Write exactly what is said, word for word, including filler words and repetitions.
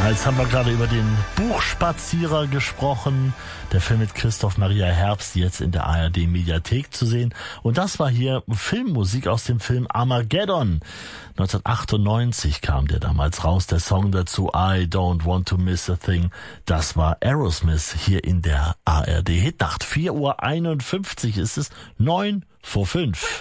Jetzt haben wir gerade über den Buchspazierer gesprochen. Der Film mit Christoph Maria Herbst, jetzt in der A R D-Mediathek zu sehen. Und das war hier Filmmusik aus dem Film Armageddon. neunzehnhundertachtundneunzig kam der damals raus. Der Song dazu, I Don't Want to Miss a Thing, das war Aerosmith hier in der A R D-Hitnacht. vier Uhr einundfünfzig ist es, neun vor fünf.